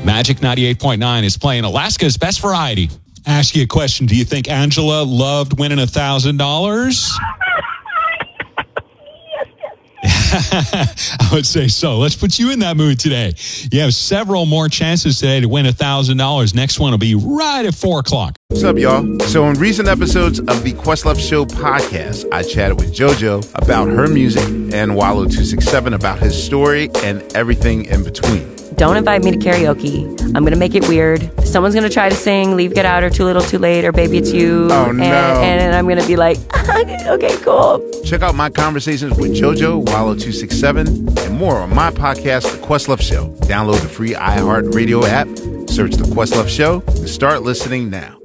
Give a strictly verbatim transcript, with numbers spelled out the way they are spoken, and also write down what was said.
Magic ninety-eight point nine is playing Alaska's Best Variety. Ask you a question. Do you think Angela loved winning one thousand dollars? I would say so. Let's put you in that mood today. You have several more chances today to win one thousand dollars. Next one will be right at four o'clock. What's up, y'all? So in recent episodes of the Questlove Show podcast, I chatted with JoJo about her music and Wallow two six seven about his story and everything in between. Don't invite me to karaoke. I'm going to make it weird. Someone's going to try to sing Leave, Get Out, or Too Little, Too Late, or Baby It's You. Oh, and, no. And I'm going to be like, okay, cool. Check out my conversations with JoJo, Wallow two six seven, and more on my podcast, The Questlove Show. Download the free iHeartRadio app, search The Questlove Show, and start listening now.